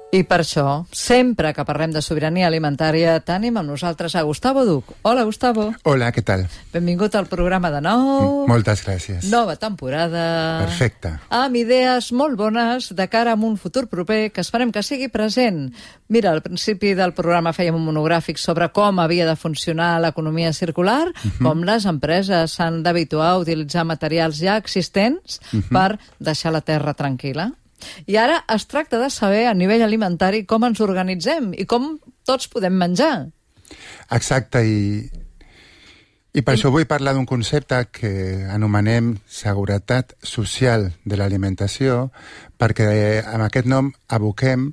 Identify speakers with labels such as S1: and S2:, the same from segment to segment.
S1: I per això, sempre que parlem de sobirania alimentària, tenim amb nosaltres a Gustavo Duc. Hola, Gustavo.
S2: Hola, què tal?
S1: Benvingut al programa de nou.
S2: Moltes gràcies.
S1: Nova temporada.
S2: Perfecte.
S1: Amb idees molt bones de cara a un futur proper que esperem que sigui present. Mira, al principi del programa fèiem un monogràfic sobre com havia de funcionar l'economia circular, com les empreses s'han d'habituar a utilitzar materials ja existents per deixar la terra tranquil·la. I ara es tracta de saber a nivell alimentari com ens organitzem i com tots podem menjar.
S2: Exacte, i per això vull parlar d'un concepte que anomenem seguretat social de l'alimentació, perquè amb aquest nom aboquem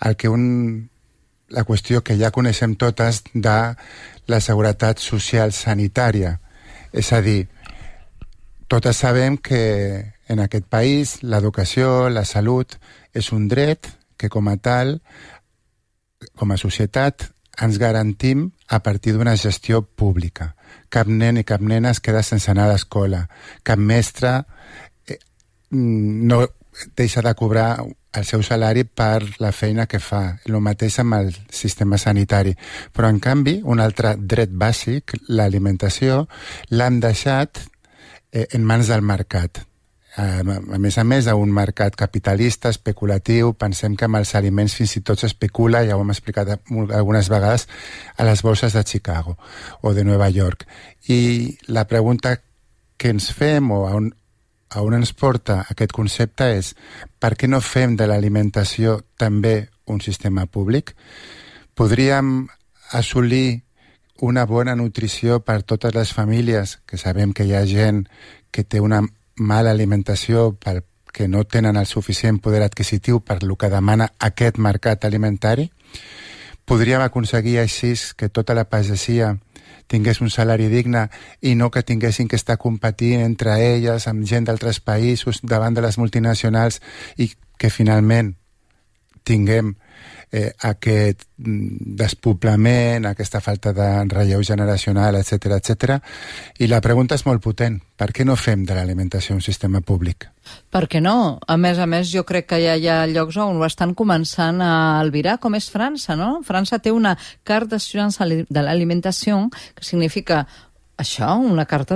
S2: la qüestió que ja coneixem totes de la seguretat social sanitària. És a dir, totes sabem que en aquest país l'educació, la salut, és un dret que com a tal, com a societat, ens garantim a partir d'una gestió pública. Cap nen i cap nena es queda sense anar a l'escola. Cap mestre no deixa de cobrar el seu salari per la feina que fa. El mateix amb el sistema sanitari. Però, en canvi, un altre dret bàsic, l'alimentació, l'han deixat en mans del mercat. A més, d'un mercat capitalista, especulatiu. Pensem que amb els aliments fins i tot s'especula, ja ho hem explicat algunes vegades, a les borses de Chicago o de Nova York. I la pregunta que ens fem, o a on ens porta aquest concepte, és per què no fem de l'alimentació també un sistema públic? Podríem assolir una bona nutrició per totes les famílies, que sabem que hi ha gent que té una mala alimentació perquè no tenen el suficient poder adquisitiu per lo que demana aquest mercat alimentari. Podríem aconseguir així que tota la pagesia tingués un salari digne i no que tinguessin que estar competint entre elles amb gent d'altres països davant de les multinacionals i que finalment tinguem aquest despoblament, aquesta falta de relleu generacional, etc etc. I la pregunta és molt potent. Per què no fem de l'alimentació un sistema públic?
S1: Per què no? A més, jo crec que ja hi ha llocs on ho estan començant a albirar, com és França, no? França té una carte d'assurance de l'alimentació, que significa això, una carta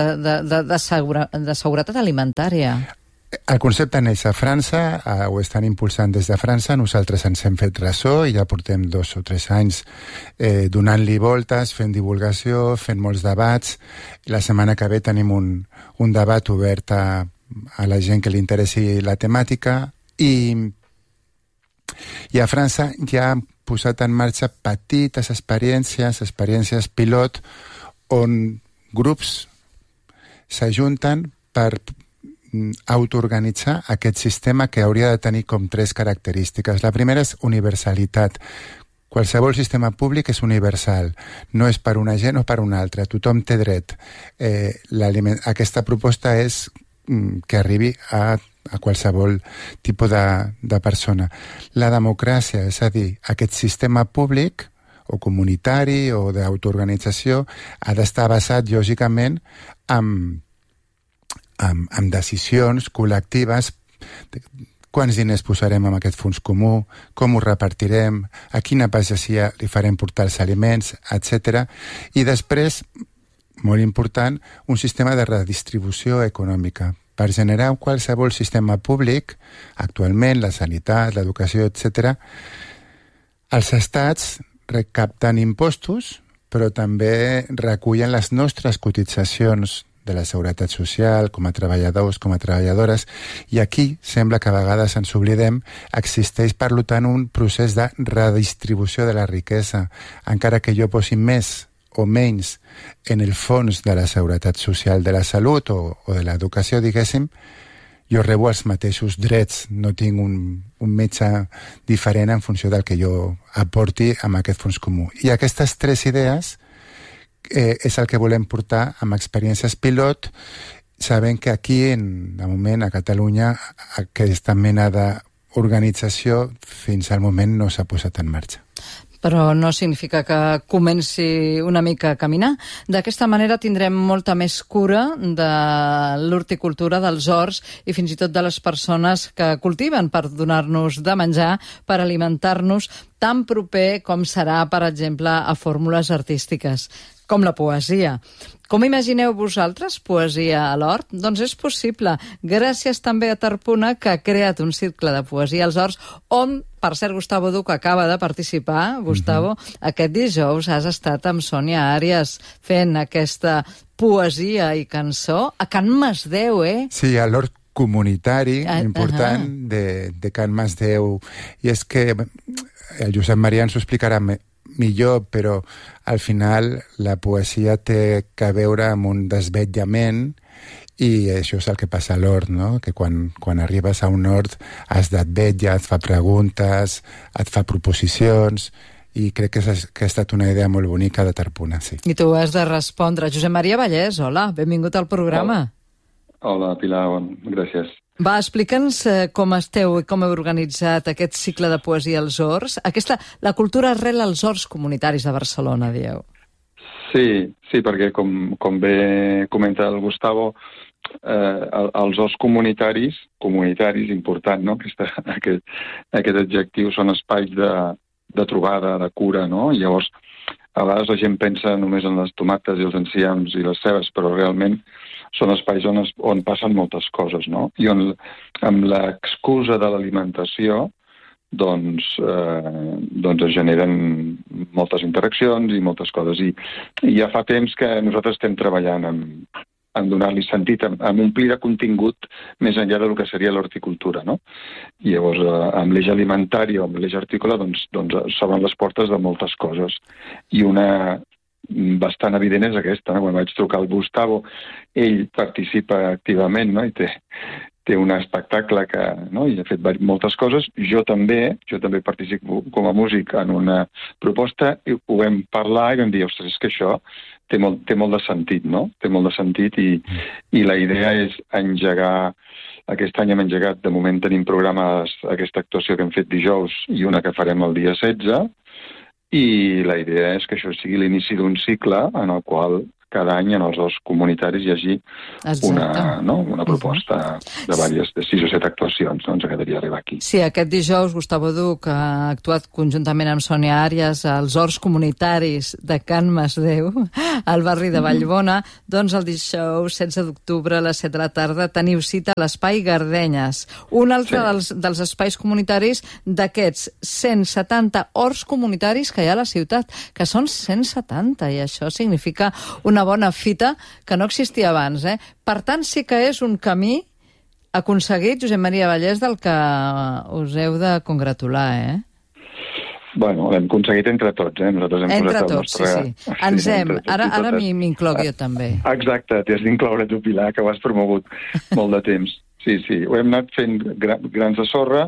S1: de seguretat alimentària.
S2: El concepte neix a França, ho estan impulsant des de França, nosaltres ens hem fet ressò i ja portem 2 o 3 anys donant-li voltes, fent divulgació, fent molts debats. La setmana que ve tenim un debat obert a la gent que li interessi la temàtica i a França ja han posat en marxa petites experiències pilot, on grups s'ajunten per autoorganitzar aquest sistema que hauria de tenir com 3 característiques. La primera és universalitat. Qualsevol sistema públic és universal. No és per una gent o per una altra. Tothom té dret. Aquesta proposta és que arribi a qualsevol tipus de persona. La democràcia, és a dir, aquest sistema públic o comunitari o d'autoorganització ha d'estar basat, lògicament, amb decisions col·lectives, quants diners posarem en aquest fons comú, com ho repartirem, a quina pagesia li farem portar els aliments, etc. I després, molt important, un sistema de redistribució econòmica. Per generar qualsevol sistema públic, actualment la sanitat, l'educació, etc., els estats recapten impostos, però també recullen les nostres cotitzacions de la seguretat social, com a treballadors, com a treballadores, i aquí, sembla que a vegades ens oblidem, existeix, per tant, un procés de redistribució de la riquesa. Encara que jo posi més o menys en el fons de la seguretat social, de la salut o de l'educació, diguéssim, jo rebo els mateixos drets, no tinc un metge diferent en funció del que jo aporti amb aquest fons comú. I aquestes 3 idees és el que volem portar amb experiències pilot, sabent que aquí, de moment, a Catalunya, aquesta mena d'organització fins al moment no s'ha posat en marxa.
S1: Però no significa que comenci una mica a caminar. D'aquesta manera tindrem molta més cura de l'horticultura, dels horts i fins i tot de les persones que cultiven per donar-nos de menjar, per alimentar-nos, tan proper com serà, per exemple, a fórmules artístiques, com la poesia. Com imagineu vosaltres poesia a l'hort? Doncs és possible, gràcies també a Tarpuna, que ha creat un cicle de poesia als horts, on, per cert, Gustavo Duc acaba de participar. Gustavo, aquest dijous has estat amb Sònia Àries fent aquesta poesia i cançó a Can Masdeu,
S2: Sí, a l'hort comunitari important de Can Masdeu. I és que el Josep Maria ens ho explicarà millor, però al final la poesia té a veure amb un desvetllament, i això és el que passa a l'hort, no? Que quan arribes a un hort has d'atvetllar, et fa preguntes, et fa proposicions, i crec que ha estat una idea molt bonica de Tarpuna, sí.
S1: I tu has de respondre. Josep Maria Vallès, hola, benvingut al programa.
S3: Hola, Pilar, gràcies.
S1: Va, explica'ns com esteu i com heu organitzat aquest cicle de poesia als horts. La cultura arrel als horts comunitaris de Barcelona, dieu.
S3: Sí, perquè com bé comenta el Gustavo, els horts comunitaris, important, no? Aquest adjectiu, són espais de trobada, de cura, no? I llavors, a vegades la gent pensa només en les tomates i els enciams i les cebes, però realment són espais on passen moltes coses, no? I on, amb l'excusa de l'alimentació, doncs es generen moltes interaccions i moltes coses. I ja fa temps que nosaltres estem treballant en donar-li sentit, en omplir de contingut més enllà del que seria l'horticultura, no? I llavors, amb l'eix alimentari o amb l'eix hortícola, doncs s'obren les portes de moltes coses. I una bastant evident és aquesta, no? Quan vaig trucar al Gustavo, ell participa activament, no? I té un espectacle i ha fet moltes coses. Jo també participo com a músic en una proposta, i ho vam parlar i vam dir, ostres, és que això té molt de sentit, no? Té molt de sentit, i la idea és engegar. Aquest any hem engegat, de moment tenim programades aquesta actuació que hem fet dijous i una que farem el dia 16, i la idea és que això sigui l'inici d'un cicle en el qual cada any en els horts comunitaris hi hagi una proposta de 6 o 7 actuacions. Ens agradaria arribar aquí.
S1: Sí, aquest dijous Gustavo Duc ha actuat conjuntament amb Sònia Àries als horts comunitaris de Can Masdeu, al barri de Vallbona. Doncs el dijous 16 d'octubre a les 7 de la tarda teniu cita a l'Espai Gardenyes, un altre dels espais comunitaris d'aquests 170 horts comunitaris que hi ha a la ciutat, que són 170, i això significa una bona fita que no existia abans. Per tant, sí que és un camí aconseguit, Josep Maria Vallès, del que us heu de congratular,
S3: Bueno, l'hem aconseguit entre tots, Nosaltres hem
S1: entre
S3: posat el
S1: tots,
S3: nostre...
S1: sí. Ara m'incloc jo també.
S3: Exacte, t'hi has d'incloure tu, Pilar, que ho has promogut molt de temps. Sí, ho hem anat fent grans de sorra,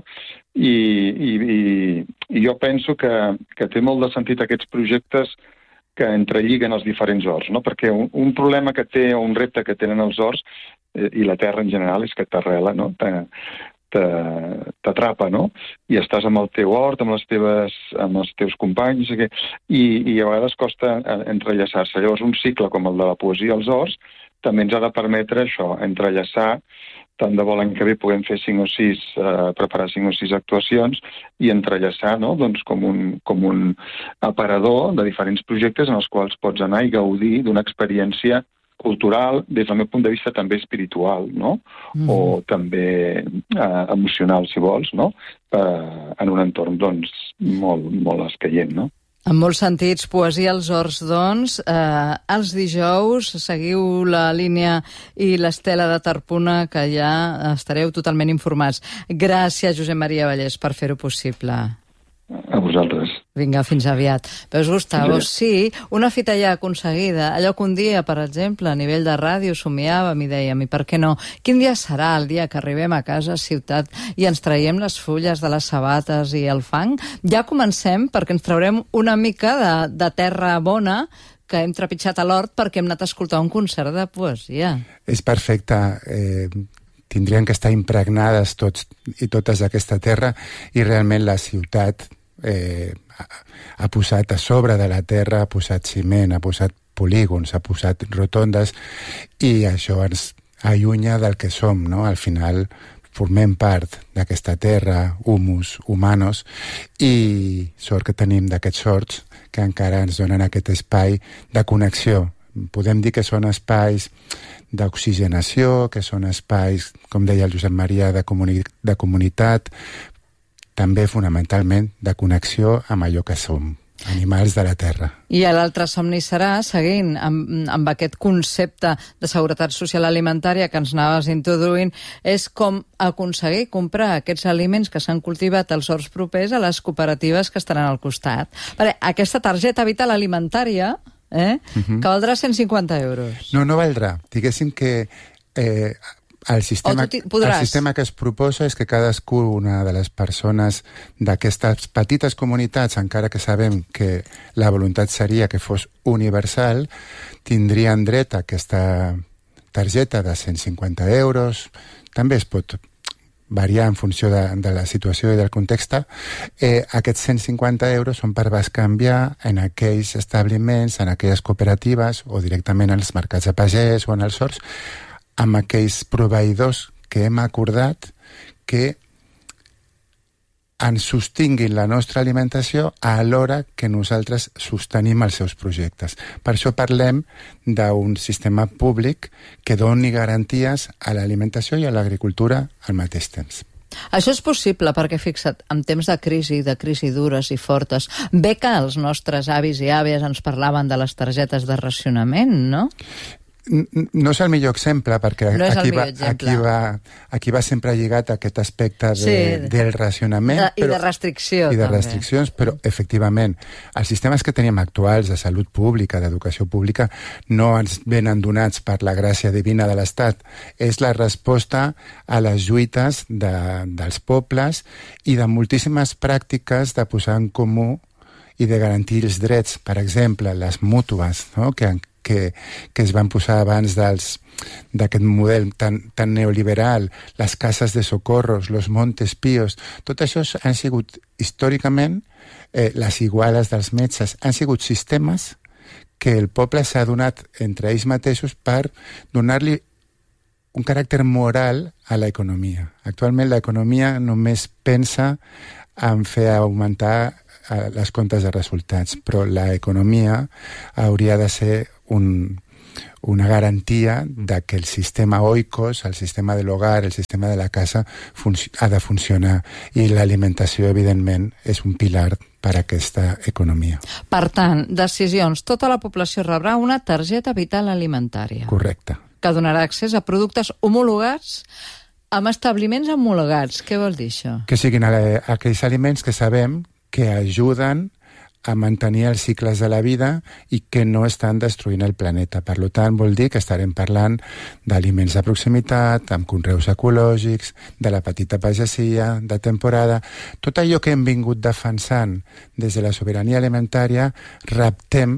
S3: i jo penso que té molt de sentit aquests projectes que entrelliguen els diferents horts, no? Perquè un problema que té, o un repte que tenen els horts, i la terra en general, és que t'arrela, no? T'atrapa, no? I estàs amb el teu hort, amb els teus companys, i a vegades costa entrellaçar-se. Llavors, un cicle com el de la poesia als horts també ens ha de permetre això, entrellaçar. Tant de bo l'any que ve puguem fer preparar 5 o 6 actuacions i entrellaçar, no? Doncs com un aparador de diferents projectes en els quals pots anar i gaudir d'una experiència cultural, des del meu punt de vista també espiritual, no? O també emocional, si vols, no? En un entorn, doncs, molt escaient, no?
S1: En molts sentits, poesia als horts, doncs. Els dijous seguiu la línia i l'estela de Tarpuna, que ja estareu totalment informats. Gràcies, Josep Maria Vallès, per fer-ho possible.
S3: A vosaltres.
S1: Vinga, fins aviat. Veus, Gustavo, sí, una fita ja aconseguida. Allò que un dia, per exemple, a nivell de ràdio somiàvem i dèiem, i per què no? Quin dia serà el dia que arribem a casa, a ciutat, i ens traiem les fulles de les sabates i el fang? Ja comencem, perquè ens traurem una mica de terra bona que hem trepitjat a l'hort perquè hem anat a escoltar un concert de poesia.
S2: És perfecte. Tindrien que estar impregnades tots i totes d'aquesta terra, i realment la ciutat ha posat a sobre de la terra, ha posat ciment, ha posat polígons, ha posat rotondes, i això ens allunya del que som, no? Al final formem part d'aquesta terra, humus, humanos, i sort que tenim d'aquests sorts que encara ens donen aquest espai de connexió. Podem dir que són espais d'oxigenació, que són espais, com deia el Josep Maria, de comunitat, també fonamentalment de connexió amb allò que som, animals de la terra.
S1: I l'altre somni serà, seguint amb aquest concepte de seguretat social alimentària que ens anaves introduint, és com aconseguir comprar aquests aliments que s'han cultivat als horts propers a les cooperatives que estaran al costat. Perquè aquesta targeta vital alimentària que valdrà 150 euros.
S2: No valdrà. Diguéssim que el sistema que es proposa és que cadascuna de les persones d'aquestes petites comunitats, encara que sabem que la voluntat seria que fos universal, tindrien dret a aquesta targeta de 150 euros. També es pot variar en funció de la situació i del context. Aquests 150 euros són per bescanviar en aquells establiments, en aquelles cooperatives o directament als mercats de pagès o en els horts, amb aquells proveïdors que hem acordat que ens sostinguin la nostra alimentació alhora que nosaltres sostenim els seus projectes. Per això parlem d'un sistema públic que doni garanties a l'alimentació i a l'agricultura al mateix temps.
S1: Això és possible perquè, fixa't, en temps de crisi dures i fortes, bé que els nostres avis i àvies ens parlaven de les targetes de racionament, no?
S2: No és el millor exemple, perquè aquí va sempre lligat a aquest aspecte del racionament
S1: i de restricció.
S2: I de restriccions, però efectivament els sistemes que tenim actuals de salut pública, d'educació pública, no ens venen donats per la gràcia divina de l'Estat. És la resposta a les lluites dels pobles i de moltíssimes pràctiques de posar en comú i de garantir els drets. Per exemple, les mútues, no? que es van posar abans d'aquest model tan neoliberal, les cases de socorros, los Montes Píos, tot això han sigut històricament, les iguales dels metges, han sigut sistemes que el poble s'ha donat entre ells mateixos per donar-li un caràcter moral a l'economia. Actualment l'economia només pensa en fer augmentar les comptes de resultats, però l'economia hauria de ser una garantia de que el sistema oikos, el sistema de l'hogar, el sistema de la casa ha de funcionar, i l'alimentació, evidentment, és un pilar per a aquesta economia.
S1: Per tant, decisions. Tota la població rebrà una targeta vital alimentària.
S2: Correcte.
S1: Que donarà accés a productes homologats amb establiments homologats. Què vol dir això?
S2: Que siguin aquells aliments que sabem que ajuden a mantenir els cicles de la vida i que no estan destruint el planeta. Per tant, vol dir que estarem parlant d'aliments de proximitat, amb conreus ecològics, de la petita pagesia, de temporada. Tot allò que hem vingut defensant des de la sobirania alimentària, reptem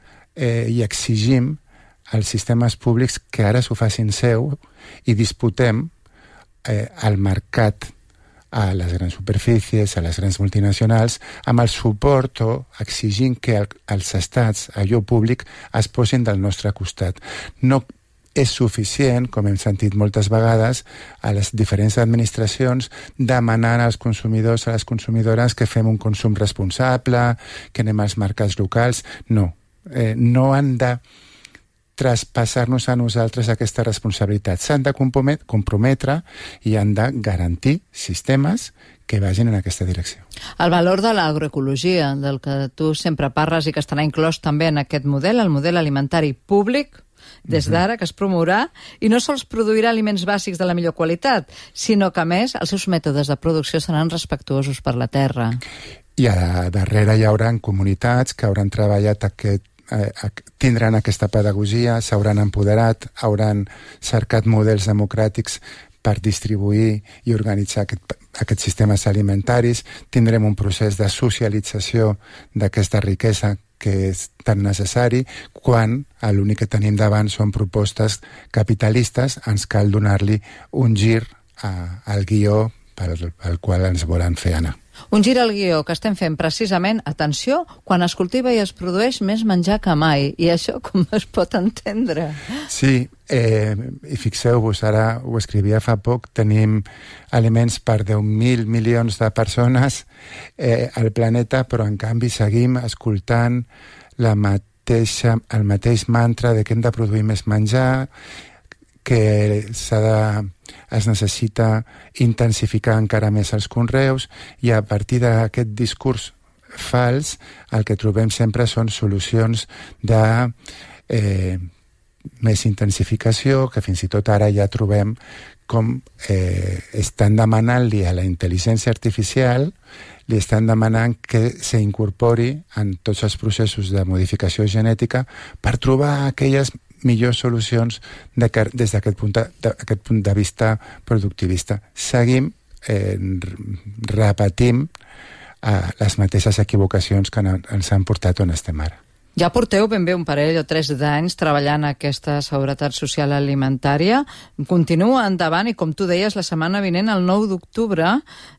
S2: i exigim als sistemes públics que ara s'ho facin seu i disputem al mercat, a les grans superfícies, a les grans multinacionals, amb el suport o exigint que els estats, allò públic, es posin del nostre costat. No és suficient, com hem sentit moltes vegades, a les diferents administracions demanant als consumidors, a les consumidores, que fem un consum responsable, que anem als mercats locals. No. No han de traspassar-nos a nosaltres aquesta responsabilitat. S'han de comprometre i han de garantir sistemes que vagin en aquesta direcció.
S1: El valor de l'agroecologia, del que tu sempre parles i que estarà inclòs també en aquest model, el model alimentari públic, des d'ara, que es promourà, i no sols produirà aliments bàsics de la millor qualitat, sinó que, a més, els seus mètodes de producció seran respectuosos per la terra.
S2: I a darrere hi haurà comunitats que hauran treballat tindran aquesta pedagogia, s'hauran empoderat, hauran cercat models democràtics per distribuir i organitzar aquests sistemes alimentaris. Tindrem un procés de socialització d'aquesta riquesa que és tan necessari, quan l'únic que tenim davant són propostes capitalistes. Ens cal donar-li un gir al guió pel qual ens volen fer anar.
S1: Un gir al guió que estem fent precisament, atenció, quan es cultiva i es produeix més menjar que mai. I això com es pot entendre?
S2: Sí, i fixeu-vos, ara ho escrivia fa poc, tenim aliments per 10.000 milions de persones al planeta, però en canvi seguim escoltant el mateix mantra de que hem de produir més menjar, que es necessita intensificar encara més els conreus, i a partir d'aquest discurs fals el que trobem sempre són solucions de més intensificació, que fins i tot ara ja trobem com estan demanant-li a la intel·ligència artificial, li estan demanant que s'incorpori en tots els processos de modificació genètica per trobar aquelles millors solucions des d'aquest punt de vista productivista. Seguim repetint les mateixes equivocacions que ens han portat on estem ara.
S1: Ja porteu ben bé un parell o 3 d'anys treballant aquesta seguretat social alimentària. Continua endavant i, com tu deies, la setmana vinent, el 9 d'octubre,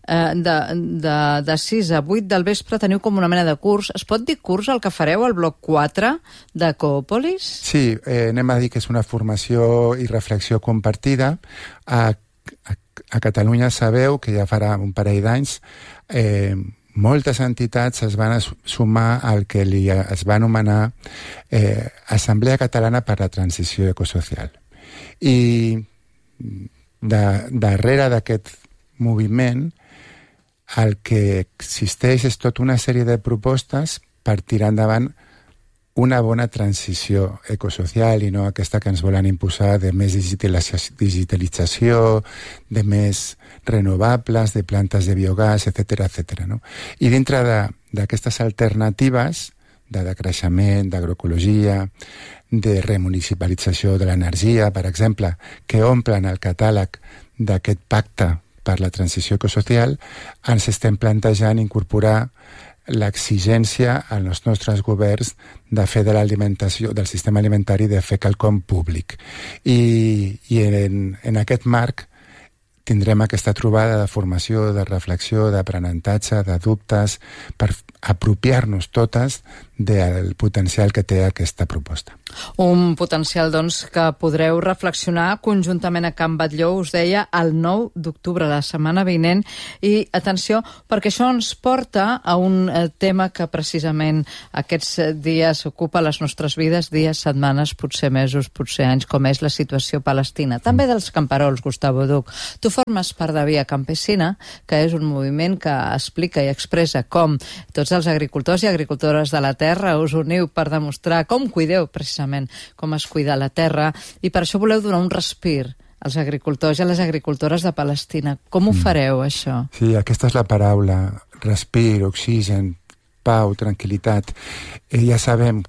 S1: de 6 a 8 del vespre, teniu com una mena de curs. Es pot dir curs el que fareu al bloc 4 de Coopolis?
S2: Sí, anem a dir que és una formació i reflexió compartida. A Catalunya sabeu que ja farà un parell d'anys moltes entitats es van sumar al que es va anomenar Assemblea Catalana per la Transició Ecosocial. I darrere d'aquest moviment el que existeix és tota una sèrie de propostes per tirar endavant una bona transició ecosocial i no aquesta que ens volen imposar de més digitalització, de més renovables, de plantes de biogàs, etc. No? I dintre d'aquestes alternatives de decreixement, d'agroecologia, de remunicipalització de l'energia, per exemple, que omplen el catàleg d'aquest pacte per la transició ecosocial, ens estem plantejant incorporar l'exigència als nostres governs de fer de l'alimentació, del sistema alimentari, de fer quelcom públic. I en aquest marc tindrem aquesta trobada de formació, de reflexió, d'aprenentatge, de dubtes, per apropiar-nos totes del potencial que té aquesta proposta.
S1: Un potencial, doncs, que podreu reflexionar conjuntament a Can Batlló, us deia, el 9 d'octubre, la setmana vinent. I atenció, perquè això ens porta a un tema que precisament aquests dies ocupa les nostres vides, dies, setmanes, potser mesos, potser anys, com és la situació palestina. També dels camperols, Gustavo Duc. Tu formes part de Via Campesina, que és un moviment que explica i expressa com tots els agricultors i agricultores de la terra us uniu per demostrar com cuideu precisament com es cuida la terra, i per això voleu donar un respir als agricultors i a les agricultores de Palestina. Com ho fareu, això?
S2: Sí, aquesta és la paraula. Respir, oxigen, pau, tranquil·litat. Ja sabem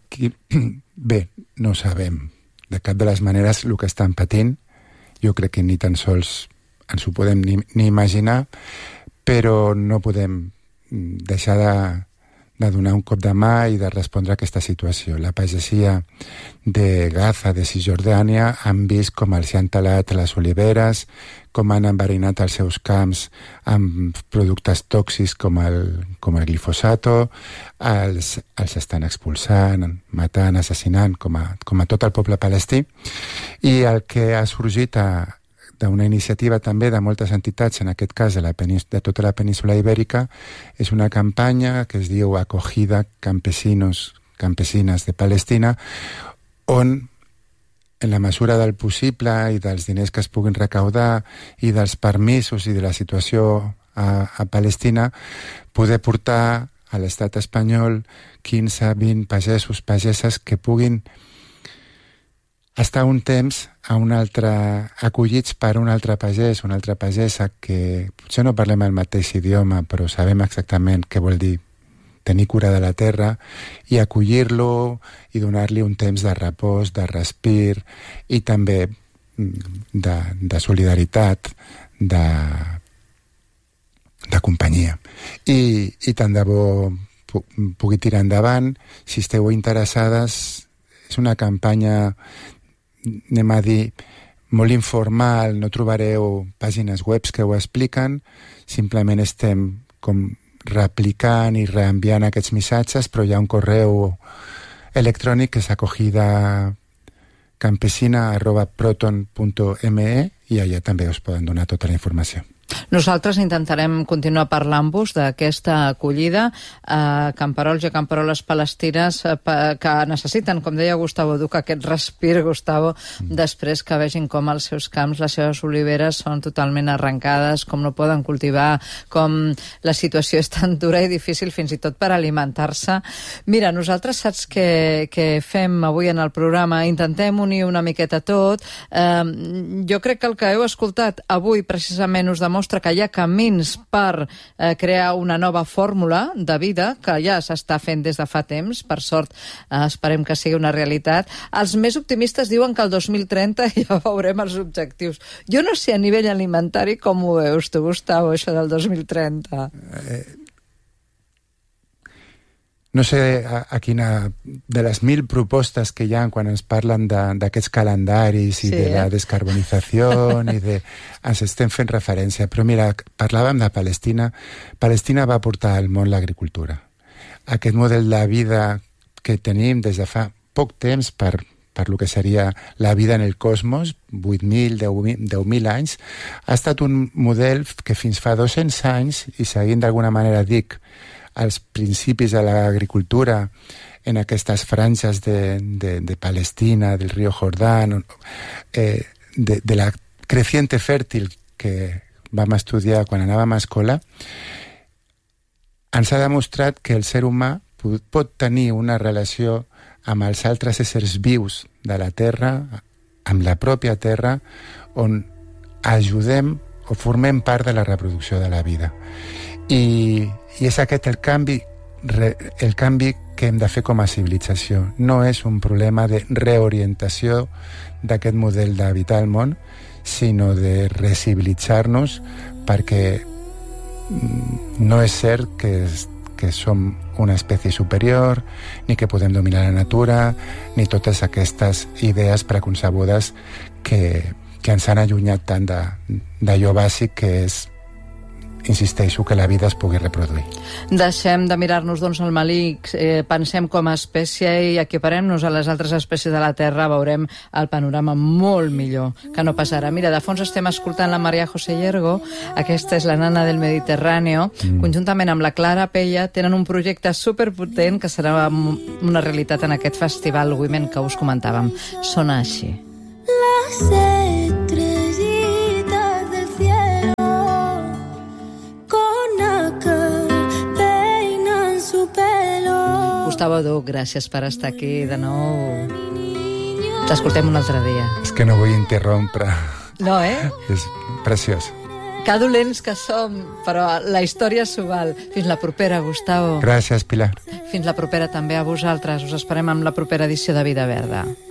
S2: bé, no sabem de cap de les maneres el que estan patint. Jo crec que ni tan sols ens ho podem ni imaginar, però no podem deixar de donar un cop de mà i de respondre a aquesta situació. La pagesia de Gaza, de Cisjordània, han vist com els han talat les oliveres, com han enverinat els seus camps amb productes tòxics com el glifosato, els estan expulsant, matant, assassinant, com a tot el poble palestí. I el que ha sorgit d'una iniciativa també de moltes entitats, en aquest cas de tota la península ibèrica, és una campanya que es diu Acogida Campesinas de Palestina, on, en la mesura del possible i dels diners que es puguin recaudar i dels permisos i de la situació a Palestina, poder portar a l'estat espanyol 15-20 pagesos, pageses que puguin estar un temps acollits per un altre pagès, una altra pagesa, que potser no parlem el mateix idioma, però sabem exactament què vol dir tenir cura de la terra, i acollir-lo i donar-li un temps de repòs, de respir i també de solidaritat, de companyia. I tant de bo pugui tirar endavant. Si esteu interessades, és una campanya, anem a dir, molt informal, no trobareu pàgines webs que ho expliquen, simplement estem com replicant i reenviant aquests missatges, però hi ha un correu electrònic que és acogidacampesina@proton.me i allà també us poden donar tota la informació.
S1: Nosaltres intentarem continuar parlant-vos d'aquesta acollida a camperols i a camperoles palestines que necessiten, com deia Gustavo Duc, aquest respir, Gustavo, després que vegin com els seus camps, les seves oliveres són totalment arrencades, com no poden cultivar, com la situació és tan dura i difícil fins i tot per alimentar-se. Mira, nosaltres saps què fem avui en el programa? Intentem unir una miqueta tot. Jo crec que el que heu escoltat avui precisament us demostra que hi ha camins per crear una nova fórmula de vida que ja s'està fent des de fa temps, per sort esperem que sigui una realitat. Els més optimistes diuen que el 2030 ja veurem els objectius. Jo no sé a nivell alimentari com ho veus tu, Gustavo, això del 2030.
S2: No sé a quina de les 1000 propostes que hi ha quan ens parlen d'aquests calendaris i de la descarbonització i de... ens estem fent referència, però mira, parlàvem de Palestina. Palestina va portar al món l'agricultura. Aquest model de vida que tenim des de fa poc temps per lo que seria la vida en el cosmos, 8.000, 10.000 anys, ha estat un model que fins fa 200 anys, i seguint d'alguna manera, dic, els principis de l'agricultura en aquestes franges de Palestina, del riu Jordán, de la creciente fèrtil que vam estudiar quan anàvem a escola, ens ha demostrat que el ser humà pot tenir una relació amb els altres éssers vius de la Terra, amb la pròpia Terra, on ajudem o formem part de la reproducció de la vida. I és aquest el canvi que hem de fer com a civilització. No és un problema de reorientació d'aquest model d'habitar el món, sinó de recivilitzar-nos, perquè no és cert que som una espècie superior, ni que podem dominar la natura, ni totes aquestes idees preconcebudes que ens han allunyat tant d'allò bàsic que és, insisteixo, que la vida es pugui reproduir.
S1: Deixem de mirar-nos doncs al malic, pensem com a espècie i equiparem-nos a les altres espècies de la Terra, veurem el panorama molt millor, que no passarà. Mira, de fons estem escoltant la Maria José Yergo, aquesta és la nana del Mediterráneo, conjuntament amb la Clara Pella tenen un projecte superpotent que serà una realitat en aquest festival Women que us comentàvem. Sona així. Gustavo Duc, gràcies per estar aquí de nou. T'escoltem un altre dia.
S2: És que no vull interrompre.
S1: No,
S2: És preciós.
S1: Que dolents que som, però la història s'ho val. Fins la propera, Gustavo.
S2: Gràcies, Pilar.
S1: Fins la propera també a vosaltres. Us esperem amb la propera edició de Vida Verda.